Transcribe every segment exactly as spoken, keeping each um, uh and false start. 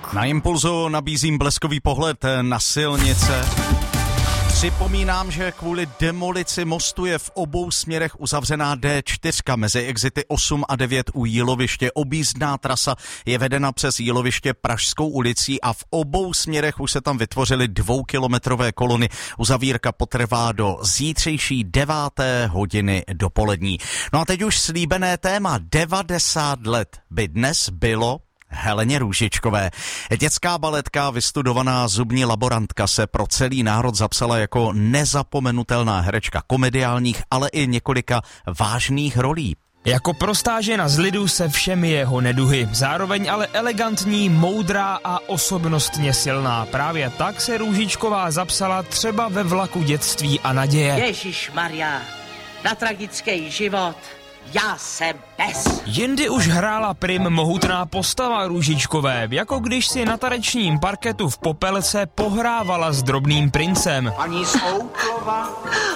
Na Impulzu nabízím bleskový pohled na silnice. Připomínám, že kvůli demolici mostu je v obou směrech uzavřená D čtyři mezi exity osm a devět u Jíloviště. Objízdná trasa je vedena přes Jíloviště Pražskou ulicí a v obou směrech už se tam vytvořily dvoukilometrové kolony. Uzavírka potrvá do zítřejší deváté hodiny dopolední. No a teď už slíbené téma. devadesát let by dnes bylo Heleně Růžičkové. Dětská baletka, vystudovaná zubní laborantka, se pro celý národ zapsala jako nezapomenutelná herečka komediálních, ale i několika vážných rolí. Jako prostá žena z lidu se všemi jeho neduhy, zároveň ale elegantní, moudrá a osobnostně silná. Právě tak se Růžičková zapsala třeba ve Vlaku dětství a naděje. Ježišmarja, na tragický život. Já jsem pes. Jindy už hrála prim mohutná postava Růžičkové, jako když si na tanečním parketu v Popelce pohrávala s drobným princem. Paní Souklova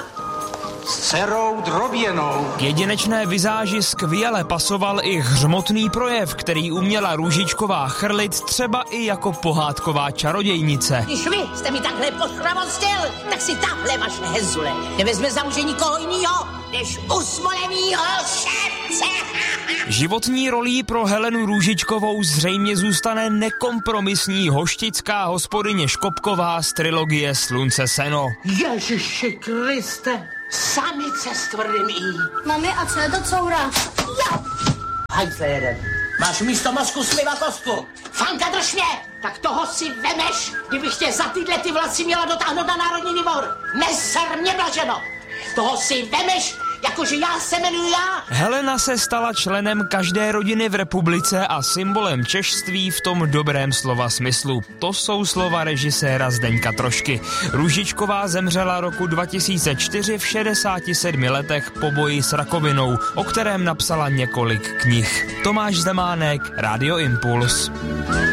s dcerou Droběnou. K jedinečné vizáži skvěle pasoval i hřmotný projev, který uměla Růžičková chrlit třeba i jako pohádková čarodějnice. Když vy jste mi takhle pochravostil, tak si tahle vaše hezule nevezme za muže nikoho jinýho, než usmolenýho šepce. Životní rolí pro Helenu Růžičkovou zřejmě zůstane nekompromisní hoštická hospodyně Škopková z trilogie Slunce seno. Ježiši Kriste, samice s tvrdým i. Mami, a co je to coura? Hajzle jeden. Máš místo mozku sliva kostku. Fanka, drž mě! Tak toho si vemeš, kdybych tě za tyhle ty vlaci měla dotáhnout na Národní dvůr. Neser mě, Blaženo! Toho si vemeš, jakože já se jmenuji já. Helena se stala členem každé rodiny v republice a symbolem češství v tom dobrém slova smyslu. To jsou slova režiséra Zdeňka Trošky. Růžičková zemřela roku dva tisíce čtyři v šedesáti sedmi letech po boji s rakovinou, o kterém napsala několik knih. Tomáš Zemánek, Rádio Impuls.